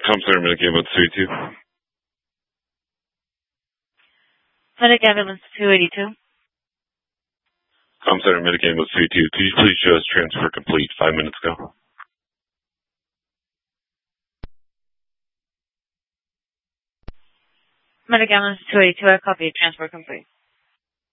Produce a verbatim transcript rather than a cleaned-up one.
Center, Medic Ambulance two eighty-two. Medic Ambulance two eighty-two. Com Center, Medic Ambulance two eighty-two. Could you please show us transfer complete five minutes ago? Medic Ambulance two eighty-two, I copy. Transfer complete.